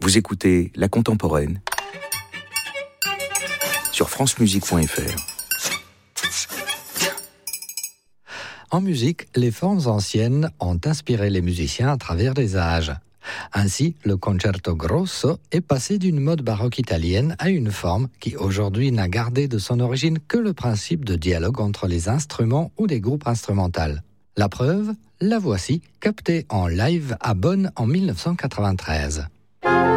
Vous écoutez La Contemporaine sur francemusique.fr. En musique, les formes anciennes ont inspiré les musiciens à travers les âges. Ainsi, le concerto grosso est passé d'une mode baroque italienne à une forme qui aujourd'hui n'a gardé de son origine que le principe de dialogue entre les instruments ou des groupes instrumentaux. La preuve, la voici, captée en live à Bonn en 1993.